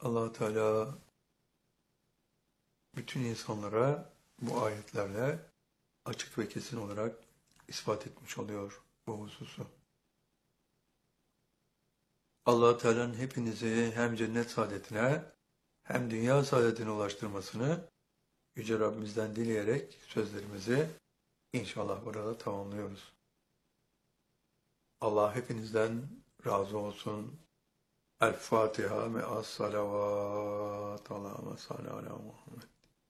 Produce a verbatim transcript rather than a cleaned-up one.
Allah Teala bütün insanlara bu ayetlerle açık ve kesin olarak ispat etmiş oluyor bu hususu. Allah Teala'nın hepinizi hem cennet saadetine hem dünya saadetine ulaştırmasını Yüce Rabbimizden dileyerek sözlerimizi inşallah burada tamamlıyoruz. Allah hepinizden razı olsun. El Fatiha ve as salavat. Allahümme salli ala Muhammed.